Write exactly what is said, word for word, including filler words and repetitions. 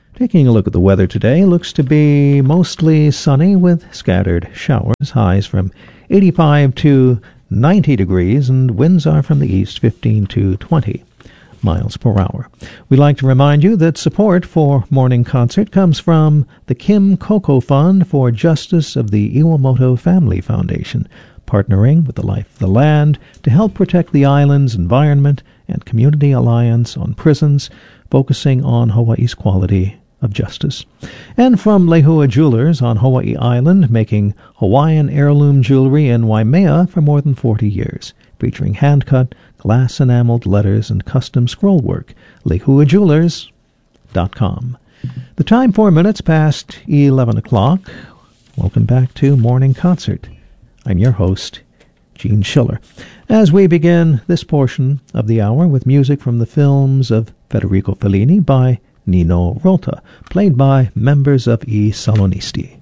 Taking a look at the weather today, looks to be mostly sunny with scattered showers. Highs from eighty-five to ninety degrees, and winds are from the east, fifteen to twenty miles per hour. We'd like to remind you that support for Morning Concert comes from the Kim Coco Fund for Justice of the Iwamoto Family Foundation, partnering with the Life of the Land to help protect the island's environment, and Community Alliance on Prisons, focusing on Hawaii's quality of justice. And from Lehua Jewelers on Hawaii Island, making Hawaiian heirloom jewelry in Waimea for more than forty years, featuring hand-cut, glass-enameled letters and custom scroll work. lehua jewelers dot com. The time four minutes past eleven o'clock. Welcome back to Morning Concert. I'm your host, Gene Schiller, as we begin this portion of the hour with music from the films of Federico Fellini by Nino Rota, played by members of I Salonisti.